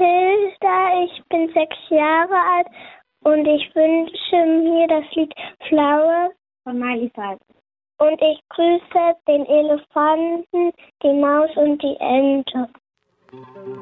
Mathilda, ich bin 6 Jahre alt und ich wünsche mir das Lied Flower von Miley Cyrus. Und ich grüße den Elefanten, die Maus und die Ente.